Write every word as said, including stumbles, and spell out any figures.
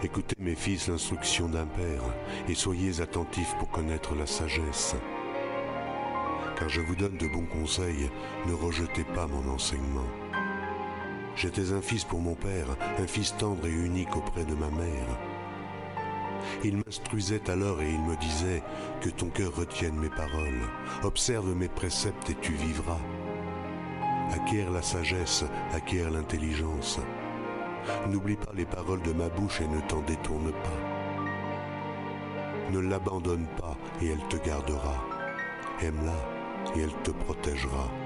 Écoutez mes fils l'instruction d'un père, et soyez attentifs pour connaître la sagesse. Car je vous donne de bons conseils, ne rejetez pas mon enseignement. J'étais un fils pour mon père, un fils tendre et unique auprès de ma mère. Il m'instruisait alors et il me disait que ton cœur retienne mes paroles. Observe mes préceptes et tu vivras. Acquiert la sagesse, acquiert l'intelligence. N'oublie pas les paroles de ma bouche et ne t'en détourne pas. Ne l'abandonne pas et elle te gardera. Aime-la et elle te protégera.